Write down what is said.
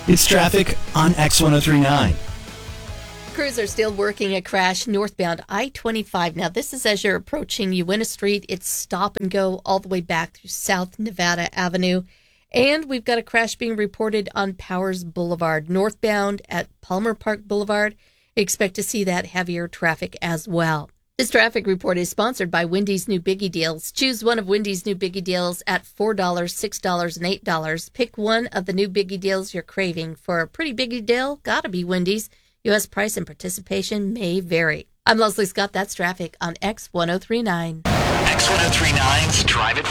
It's traffic on X1039. Crews are still working a crash northbound I-25. Now, this is as you're approaching Uinta Street. It's stop and go all the way back through South Nevada Avenue. And we've got a crash being reported on Powers Boulevard, northbound at Palmer Park Boulevard. Expect to see that heavier traffic as well. This traffic report is sponsored by Wendy's New Biggie Deals. Choose one of Wendy's New Biggie Deals at $4, $6, and $8. Pick one of the new Biggie Deals you're craving. For a pretty biggie deal, gotta be Wendy's. U.S. price and participation may vary. I'm Leslie Scott. That's traffic on X1039. X1039's Drive It